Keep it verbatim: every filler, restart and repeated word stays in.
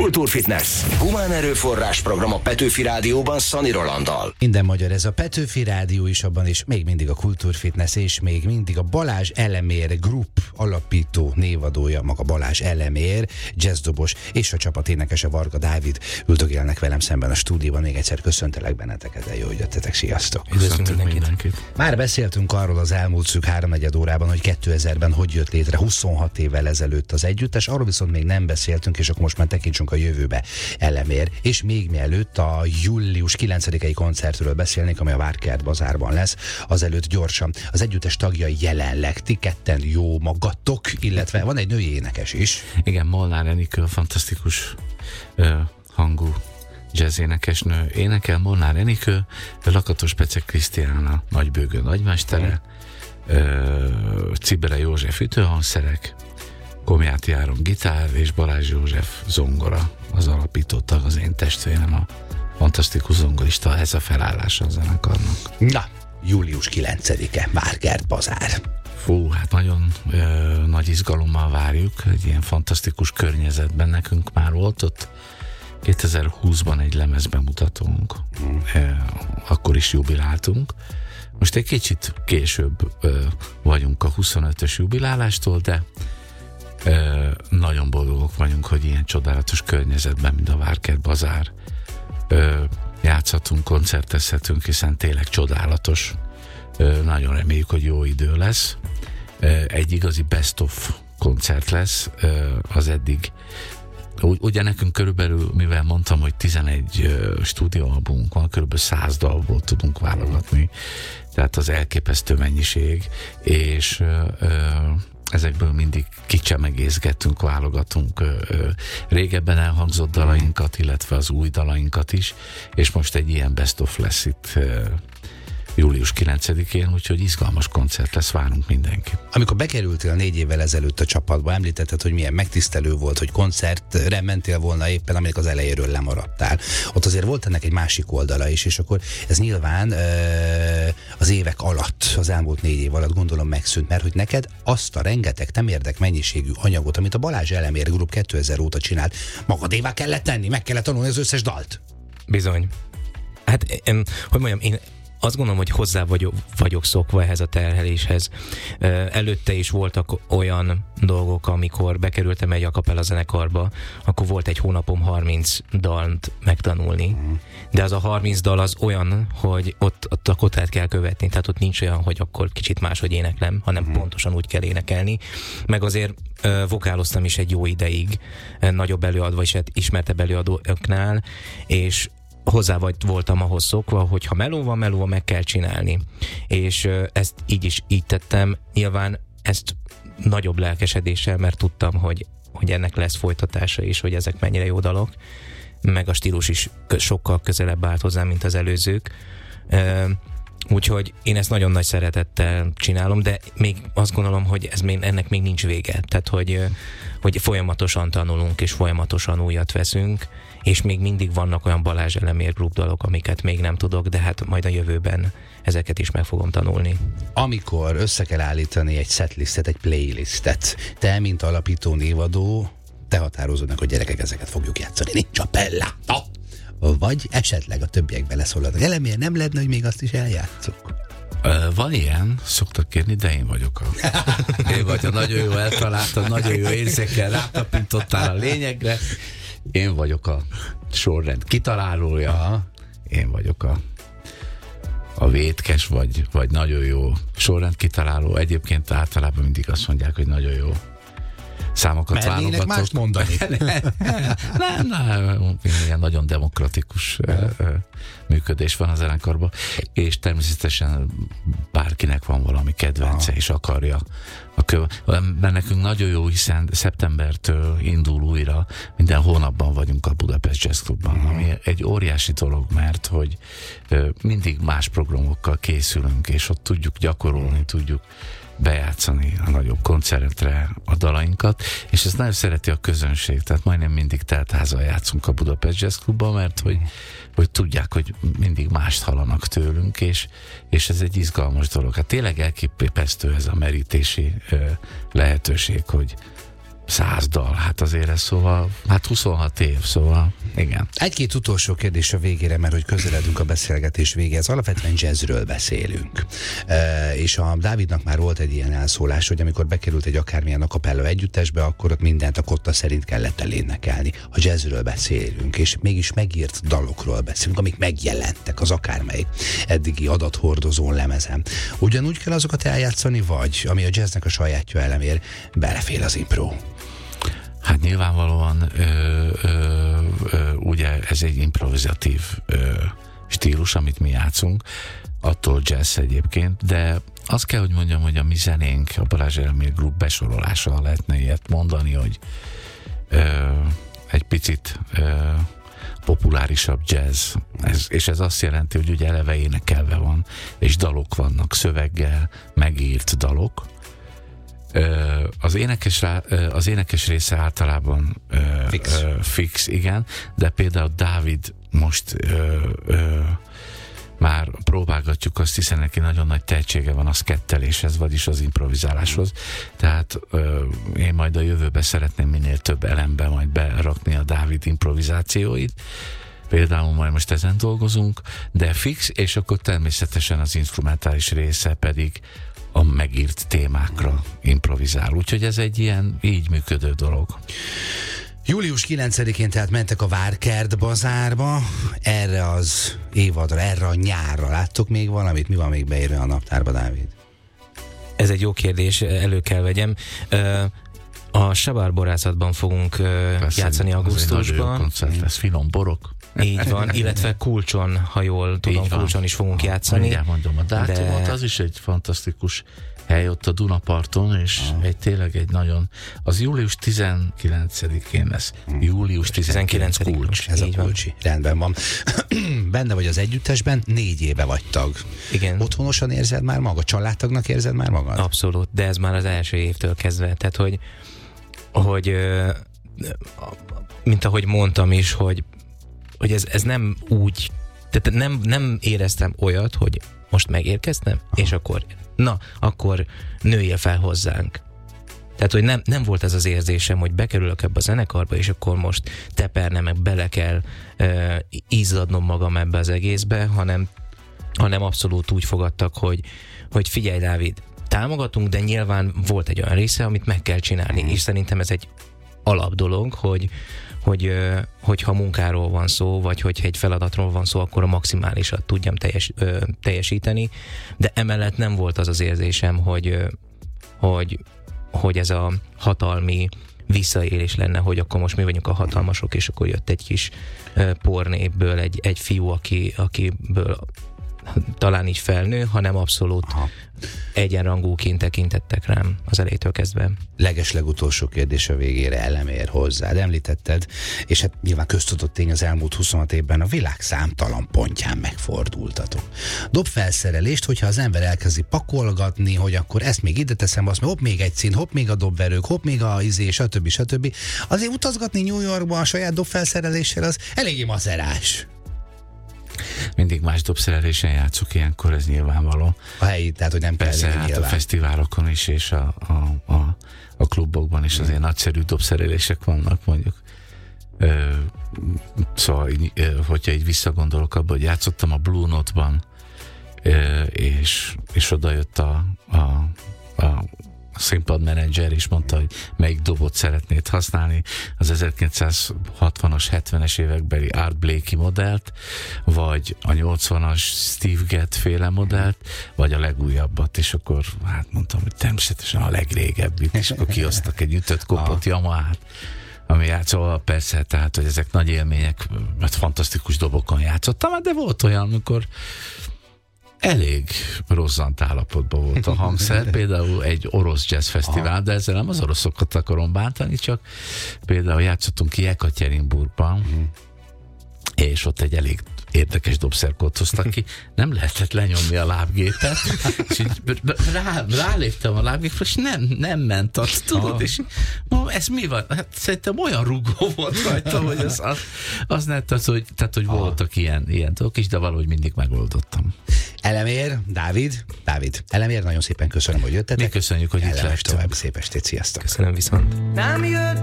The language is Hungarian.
Kultúrfitness. Humán erőforrás program a Petőfi Rádióban Szani Rolanddal. Minden magyar, ez a Petőfi Rádió is, abban is még mindig a Kultúrfitness, és még mindig a Balázs Elemér Group alapító névadója, maga Balázs Elemér, jazzdobos, és a csapat énekese Varga Dávid üldögélnek velem szemben a stúdióban. Még egyszer köszöntelek benneteket, de jó, hogy jöttetek, sziasztok! Köszöntök mindenkit. mindenkit. Már beszéltünk arról az elmúlt szűk háromnegyed órában, hogy kétezerben hogy jött létre huszonhat évvel ezelőtt az együttes, arról viszont még nem beszéltünk, és akkor most már tekintsünk a jövőbe. Elemér, és még mielőtt a július kilencedikei koncertről beszélnék, ami a Várkert Bazárban lesz, azelőtt gyorsan az együttes tagjai jelenleg, ti ketten jó magatok, illetve van egy női énekes is. Igen, Molnár Enikő, fantasztikus ö, hangú jazz énekesnő énekel. Molnár Enikő, Lakatos Pecek Krisztiána nagybőgő nagymestere, ö, Cibere József ütőhangszerek, Komjáti Áron gitár, és Balázs József zongora, az alapító tag, az én testvérem, a fantasztikus zongorista, ez a felállása a zenekarnak. Na, július kilencedike, Várkert Bazár. Fú, hát nagyon ö, nagy izgalommal várjuk, egy ilyen fantasztikus környezetben nekünk már volt ott. kétezer-húszban egy lemezbemutatónk, mm. ö, akkor is jubiláltunk. Most egy kicsit később ö, vagyunk a huszonötös jubilálástól, de ö, nagyon boldogok vagyunk, hogy ilyen csodálatos környezetben, mint a Várkert Bazár ö, játszhatunk, koncertezhetünk, hiszen tényleg csodálatos. Ö, nagyon reméljük, hogy jó idő lesz. Ö, egy igazi best of koncert lesz, ö, az eddig. Ugye nekünk körülbelül, mivel mondtam, hogy tizenegy uh, stúdióalbumunk van, körülbelül száz dalból tudunk válogatni, tehát az elképesztő mennyiség, és uh, uh, ezekből mindig kicsemegézgetünk, válogatunk uh, uh, régebben elhangzott dalainkat, illetve az új dalainkat is, és most egy ilyen best of lesz itt uh, július kilencedikén, úgyhogy izgalmas koncert lesz, várunk mindenkit. Amikor bekerültél négy évvel ezelőtt a csapatba, említetted, hogy milyen megtisztelő volt, hogy koncertre mentél volna éppen, aminek az elejéről lemaradtál. Ott azért volt ennek egy másik oldala is, és akkor ez nyilván az évek alatt, az elmúlt négy év alatt gondolom megszűnt, mert hogy neked azt a rengeteg temérdek mennyiségű anyagot, amit a Balázs Elemér Group kétezer óta csinált, magadévá kellett tenni, meg kellett tanulni az összes dalt. Bizony. Hát, én, hogy mondjam, én azt gondolom, hogy hozzá vagyok, vagyok szokva ehhez a terheléshez. Előtte is voltak olyan dolgok, amikor bekerültem egy a cappella zenekarba, akkor volt egy hónapom harminc dalt megtanulni. De az a harminc dal az olyan, hogy ott, ott a kotát kell követni, tehát ott nincs olyan, hogy akkor kicsit máshogy éneklem, hanem mm. pontosan úgy kell énekelni. Meg azért vokáloztam is egy jó ideig, nagyobb előadva is ismertebb előadóknál, és hozzá vagy voltam ahhoz szokva, hogy ha meló van, meló van, meg kell csinálni. És uh, ezt így is így tettem. Nyilván ezt nagyobb lelkesedéssel, mert tudtam, hogy, hogy ennek lesz folytatása is, hogy ezek mennyire jó dalok. Meg a stílus is sokkal közelebb állt hozzám, mint az előzők. Uh, úgyhogy én ezt nagyon nagy szeretettel csinálom, de még azt gondolom, hogy ez még, ennek még nincs vége. Tehát, hogy, uh, hogy folyamatosan tanulunk, és folyamatosan újat veszünk, és még mindig vannak olyan Balázs Elemér Group dalok, amiket még nem tudok, de hát majd a jövőben ezeket is meg fogom tanulni. Amikor össze kell állítani egy setlistet, egy playlistet, te, mint alapító névadó, te határozod meg, hogy gyerekek, ezeket fogjuk játszani, nincs a pellata. Vagy esetleg a többiek beleszólalnak. Elemér, nem lehetne, hogy még azt is eljátszunk? Van ilyen, szoktak kérni, de én vagyok a... Én vagy a nagyon jó eltaláltad, nagyon jó érzékkel rátapintottál a lényegre. Én vagyok a sorrend kitalálója, aha. Én vagyok a, a vétkes, vagy, vagy nagyon jó sorrend kitaláló. Egyébként általában mindig azt mondják, hogy nagyon jó számokat válogatok. Mernének mást mondani? nem, nem, ilyen nagyon demokratikus működés van a zenekarban, és természetesen bárkinek van valami kedvence, és akarja. A kö... De nekünk nagyon jó, hiszen szeptembertől indul újra, minden hónapban vagyunk a Budapest Jazz Clubban, ami egy óriási dolog, mert hogy mindig más programokkal készülünk, és ott tudjuk gyakorolni, tudjuk bejátszani a nagyobb koncertre a dalainkat, és ezt nagyon szereti a közönség, tehát majdnem mindig teltházal játszunk a Budapest Jazz Clubban, mert hogy, hogy tudják, hogy mindig mást hallanak tőlünk, és, és ez egy izgalmas dolog. Hát tényleg elképesztő ez a merítési ö, lehetőség, hogy száz dal, hát azért ez szóval, hát huszonhat év, szóval igen. Egy-két utolsó kérdés a végére, mert hogy közeledünk a beszélgetés végéhez. Alapvetően jazzről beszélünk. E, és a Dávidnak már volt egy ilyen elszólás, hogy amikor bekerült egy akármilyen a capella együttesbe, akkor ott mindent a kotta szerint kellett elénekelni. A jazzről beszélünk, és mégis megírt dalokról beszélünk, amik megjelentek az akármelyik eddigi adathordozón lemezen. Ugyanúgy kell azokat eljátszani, vagy ami a jazznek a sajátja elemér, belefér az impro? Hát nyilvánvalóan ö, ö, ö, ugye ez egy improvizatív ö, stílus, amit mi játszunk, attól jazz egyébként, de azt kell, hogy mondjam, hogy a mi zenénk, a Balázs Elmér Group besorolása lehetne ilyet mondani, hogy ö, egy picit ö, populárisabb jazz. Ez, és ez azt jelenti, hogy ugye eleve énekelve van, és dalok vannak, szöveggel megírt dalok. Az énekes, az énekes része általában fix. fix, igen, de például Dávid most ö, ö, már próbálgatjuk azt, hiszen neki nagyon nagy tehetsége van a sketteléshez, vagyis az improvizáláshoz. Tehát ö, én majd a jövőben szeretném minél több elembe majd berakni a Dávid improvizációit. Például majd most ezen dolgozunk, de fix, és akkor természetesen az instrumentális része pedig a megírt témákra improvizál. Úgyhogy ez egy ilyen így működő dolog. július kilencedikén tehát mentek a Várkert bazárba, erre az évadra, erre a nyárra. Láttok még valamit? Mi van még beírva a naptárba, Dávid? Ez egy jó kérdés, elő kell vegyem. A Sabár borászatban fogunk Persze, játszani augusztusban. Koncert lesz, finom borok. Így van, illetve Kulcson, ha jól tudom, Kulcson is fogunk játszani. Mindjárt mondom a dátumot, de... az is egy fantasztikus hely ott a Dunaparton, és ah. egy tényleg egy nagyon, az július tizenkilencedikén lesz. Hmm. július tizenkilencedike kulcs. Ez így a kulcsi. Van. Rendben van. Benne vagy az együttesben, négy éve vagy tag. Igen. Otthonosan érzed már magad? Családtagnak érzed már magad? Abszolút, de ez már az első évtől kezdve. Tehát, hogy, hogy mint ahogy mondtam is, hogy hogy ez, ez nem úgy, tehát nem, nem éreztem olyat, hogy most megérkeztem, Aha. és akkor, na, akkor nőjél fel hozzánk. Tehát, hogy nem, nem volt ez az érzésem, hogy bekerülök ebbe a zenekarba, és akkor most tepernem, meg bele kell uh, izzadnom magam ebbe az egészbe, hanem, hanem abszolút úgy fogadtak, hogy, hogy figyelj, Dávid, támogatunk, de nyilván volt egy olyan része, amit meg kell csinálni, mm. és szerintem ez egy alap dolog, hogy hogy hogyha munkáról van szó, vagy hogyha egy feladatról van szó, akkor a maximálisat tudjam teljes, ö, teljesíteni, de emellett nem volt az az érzésem, hogy, hogy, hogy ez a hatalmi visszaélés lenne, hogy akkor most mi vagyunk a hatalmasok, és akkor jött egy kis ö, pornéből egy, egy fiú, aki, akiből talán így felnő, hanem abszolút Aha. egyenrangúként tekintettek rám az elejétől kezdve. Legeslegutolsó kérdés a végére, Elemér, hozzád. Említetted, és hát nyilván köztudott tény, az elmúlt huszonhat évben a világ számtalan pontján megfordultatok. Dobfelszerelést, hogyha az ember elkezdi pakolgatni, hogy akkor ezt még ide teszem, azt hopp még egy szín, hopp még a dobverők, hopp még a izé, stb. stb. Azért utazgatni New Yorkba a saját dobfelszereléssel az eléggé mazerás. Mindig más dobszerelésen játszok ilyenkor, ez nyilvánvaló. A helyi, tehát hogy nem kell. Persze, hát nyilván. A fesztiválokon is, és a, a, a, a klubokban is azért hmm. nagyszerű dobszerelések vannak, mondjuk. Ö, szóval, hogyha így visszagondolok abba, hogy játszottam a Blue Note-ban, ö, és, és oda jött a, a, a színpadmenedzser, és mondta, hogy melyik dobot szeretnéd használni, az ezerkilencszázhatvanas, hetvenes évekbeli Art Blakey modellt, vagy a nyolcvanas Steve Gadd féle modellt, vagy a legújabbat, és akkor hát mondtam, hogy természetesen a legrégebbit, és akkor kihoztak egy ütött kopott Yamahát, ami játszol, persze, tehát, hogy ezek nagy élmények, mert fantasztikus dobokon játszottam, de volt olyan, amikor elég rozzant állapotban volt a hangszer, például egy orosz jazz fesztivál, de ezzel nem az oroszokat akarom bántani, csak például játszottunk ki Jekaterinburgban, mm. és ott egy elég érdekes dobszerkót hoztak ki, nem lehetett lenyomni a lábgépet, és így rá, ráléptem a lábgépre, és nem, nem ment az, tudod, ah. és mondom, ez mi van? Hát szerintem olyan rugó volt rajta, hogy az, az, az nem, tehát, hogy, tehát, hogy voltak ilyen, ilyen dolgok is, de valahogy mindig megoldottam. Elemér, Dávid, Dávid, Elemér, nagyon szépen köszönöm, hogy jöttetek. Mi köszönjük, hogy itt Kellemes lehettem. további szép estét, sziasztok. Köszönöm viszont.